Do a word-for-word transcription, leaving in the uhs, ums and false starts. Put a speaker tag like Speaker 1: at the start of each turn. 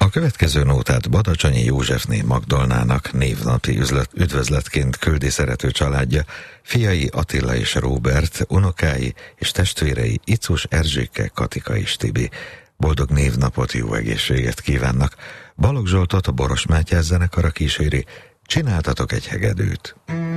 Speaker 1: A következő nótát Badacsonyi Józsefné Magdolnának névnapi üzlet, üdvözletként küldi szerető családja, fiai Attila és Róbert, unokái és testvérei Icus, Erzséke, Katika és Tibi. Boldog névnapot, jó egészséget kívánnak. Balogh Zsoltot a Boros Mátyás zenekara kíséri, csináltatok egy hegedűt.